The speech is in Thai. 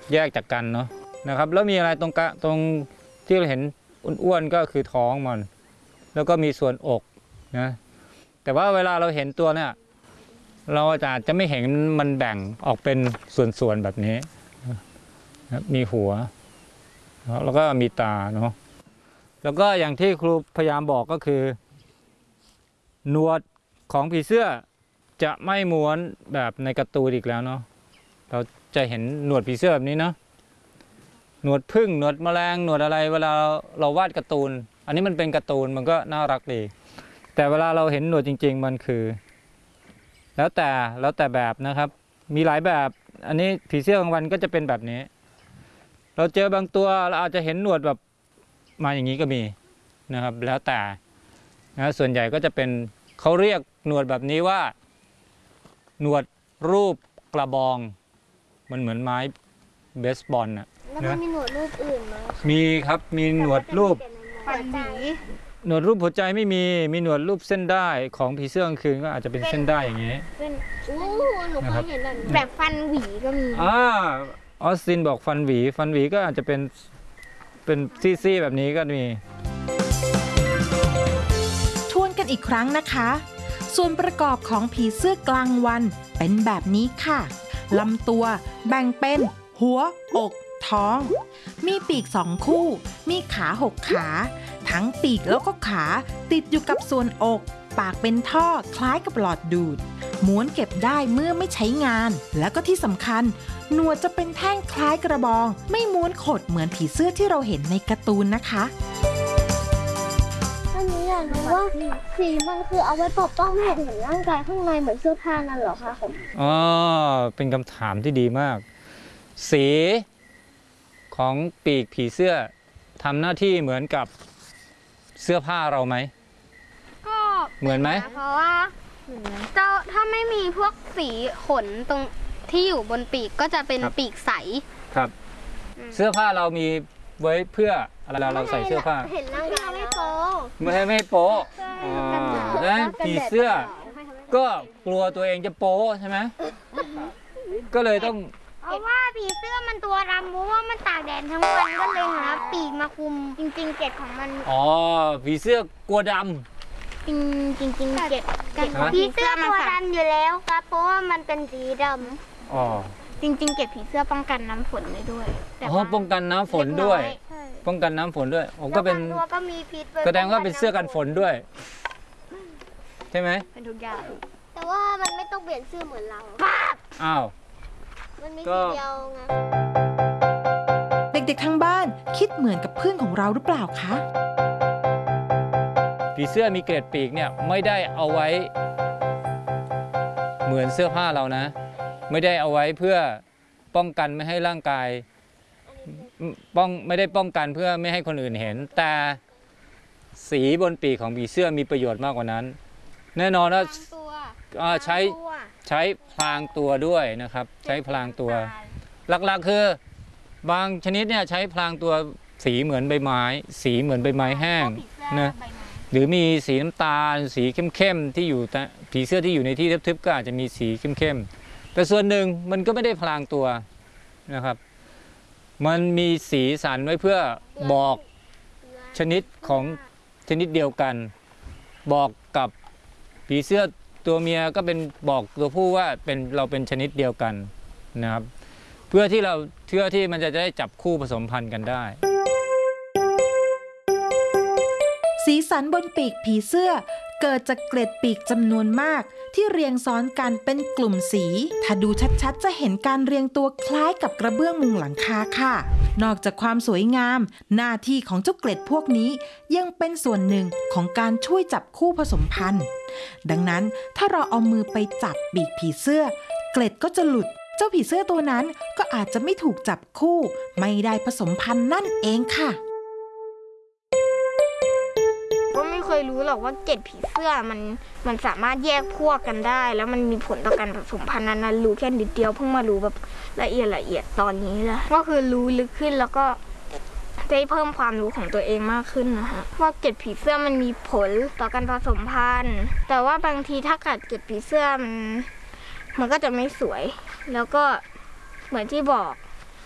แยกจากกันเนาะนะครับแล้วมีอะไรตรงที่เราเห็นอ้วนๆก็คือท้องมันแล้วก็มีส่วนอกนะแต่ว่าเวลาเราเห็นตัวเนี่ยเราอาจจะไม่เห็นมันแบ่งออกเป็นส่วนๆแบบนี้มีหัวแล้วก็มีตาเนาะแล้วก็อย่างที่ครูพยายามบอกก็คือหนวดของผีเสื้อจะไม่ม้วนแบบในการ์ตูนอีกแล้วเนาะเราจะเห็นหนวดผีเสื้อแบบนี้เนาะหนวดผึ้งหนวดแมลงหนวดอะไรเวลาเราวาดการ์ตูนอันนี้มันเป็นการ์ตูนมันก็น่ารักดีแต่เวลาเราเห็นหนวดจริงๆมันคือแล้วแต่แบบนะครับมีหลายแบบอันนี้ผีเสื้อกลางวันก็จะเป็นแบบนี้เราเจอบางตัวเราอาจจะเห็นหนวดแบบมาอย่างนี้ก็มีนะครับแล้วแต่นะส่วนใหญ่ก็จะเป็นเขาเรียกหนวดแบบนี้ว่าหนวดรูปกระบองมันเหมือนไม้เบสบอลน่ะแล้วมันมีหนวดรูปอื่นไหมมีครับมีหนวดรูปฟันหวีหนวดรูปหัวใจไม่มีหนวดรูปเส้นได้ของผีเสื้อกลางคืนก็อาจจะเป็นเส้นได้อย่างนี้เป็นหนูเคยเห็นแบบฟันหวีก็มีออสตินบอกฟันหวีก็อาจจะเป็นซี่ๆแบบนี้ก็มีทวนกันอีกครั้งนะคะส่วนประกอบของผีเสื้อกลางวันเป็นแบบนี้ค่ะลำตัวแบ่งเป็นหัวอกท้องมีปีก2คู่มีขา6ขาทั้งปีกแล้วก็ขาติดอยู่กับส่วนอกปากเป็นท่อคล้ายกับหลอดดูดม้วนเก็บได้เมื่อไม่ใช้งานแล้วก็ที่สำคัญหนวดจะเป็นแท่งคล้ายกระบองไม่ม้วนขดเหมือนผีเสื้อที่เราเห็นในการ์ตูนนะคะอันนี้อยากรู้ว่าสีมันคือเอาไว้ปกป้องไม่ให้เห็นร่างกายข้างในเหมือนเสื้อผ้านั่นเหรอคะเป็นคำถามที่ดีมากสีของปีกผีเสื้อทำหน้าที่เหมือนกับเสื้อผ้าเราไหมก็เหมือนไหมเพราะว่าถ้าไม่มีพวกสีขนตรงที่อยู่บนปีกก็จะเป็นปีกใสครับเสื้อผ้าเรามีไว้เพื่ออะไรเราใส่เสื้อผ้าเห็นร่างกายไม่โป๊ไม่โป๊แล้วผีเสื้อก็กลัวตัวเองจะโป๊ใช่ไหมก็เลยต้องเพราะว่าผีเสื้อมันตัวดำเพราะว่ามันตากแดดทั้งวันก็เลยหาปีกมาคุมจริงๆเกล็ดของมันผีเสื้อกลัวดำจริงเกล็ดผีเสื้อตัวดำอยู่แล้วครับเพราะว่ามันเป็นสีดำจริงเกล็ดผีเสื้อป้องกันน้ำฝนได้ด้วยป้องกันน้ำฝนด้วยป้องกันน้ำฝนด้วยก็เป็นก็มีพิษแสดงว่าเป็นเสื้อกันฝนด้วยใช่ไหมเป็นทุกอย่างแต่ว่ามันไม่ต้องเปลี่ยนเสื้อเหมือนเราอ้าวมันมีสีเดียวไงเด็กๆทั้งบ้านคิดเหมือนกับเพื่อนของเราหรือเปล่าคะผีเสื้อมีเกล็ดปีกเนี่ยไม่ได้เอาไว้เหมือนเสื้อผ้าเรานะไม่ได้เอาไว้เพื่อป้องกันไม่ให้ร่างกายไม่ได้ป้องกันเพื่อไม่ให้คนอื่นเห็นแต่สีบนปีกของผีเสื้อมีประโยชน์มากกว่านั้นแน่นอนว่าใช้พลางตัวด้วยนะครับใช้พลางตัวหลักๆคือบางชนิดเนี่ยใช้พลางตัวสีเหมือนใบไม้สีเหมือนใบไม้แห้งนะหรือมีสีน้ำตาลสีเข้มๆที่อยู่แต่ผีเสื้อที่อยู่ในที่ทึบๆก็อาจจะมีสีเข้มๆแต่ส่วนหนึ่งมันก็ไม่ได้พลางตัวนะครับมันมีสีสันไว้เพื่อบอกชนิดของชนิดเดียวกันบอกกับผีเสื้อตัวเมียก็เป็นบอกตัวผู้ว่าเราเป็นชนิดเดียวกันนะครับเพื่อที่มันจะได้จับคู่ผสมพันธุ์กันได้สีสันบนปีกผีเสื้อเกิดจากเกล็ดปีกจำนวนมากที่เรียงซ้อนกันเป็นกลุ่มสีถ้าดูชัดๆจะเห็นการเรียงตัวคล้ายกับกระเบื้องมุงหลังคาค่ะนอกจากความสวยงามหน้าที่ของเจ้าเกล็ดพวกนี้ยังเป็นส่วนหนึ่งของการช่วยจับคู่ผสมพันธุ์ดังนั้นถ้าเราเอามือไปจับปีกผีเสื้อเกล็ดก็จะหลุดเจ้าผีเสื้อตัวนั้นก็อาจจะไม่ถูกจับคู่ไม่ได้ผสมพันธุ์นั่นเองค่ะก็ไม่เคยรู้หรอกว่าเกล็ดผีเสื้อมันสามารถแยกพวกกันได้แล้วมันมีผลต่อการผสมพันธุ์นั้นรู้แค่นิดเดียวเพิ่งมารู้แบบละเอียดตอนนี้แหละก็คือรู้ลึกขึ้นแล้วก็ได้เพิ่มความรู้ของตัวเองมากขึ้นนะคะว่าเกล็ดผีเสื้อมันมีผลต่อการผสมพันธุ์แต่ว่าบางทีถ้ากัดเกล็ดผีเสื้อมันก็จะไม่สวยแล้วก็เหมือนที่บอก